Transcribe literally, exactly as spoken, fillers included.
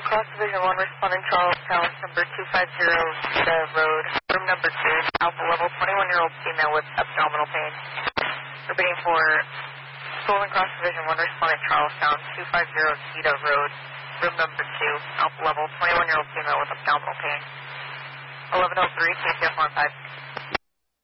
Cross Division one, responding Charles Town, number two five zero, the road, room number two, alpha level, twenty-one-year-old female with abdominal pain. Repeating for Golden Cross Division one, responding Charles Town, two five zero, Cedar Road, room number two, alpha level, twenty-one-year-old female with abdominal pain. eleven oh three, K C F one five.